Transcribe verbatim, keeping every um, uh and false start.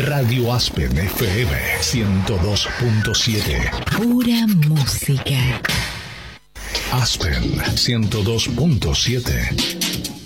Radio Aspen F M ciento dos punto siete. Pura música. Aspen ciento dos punto siete.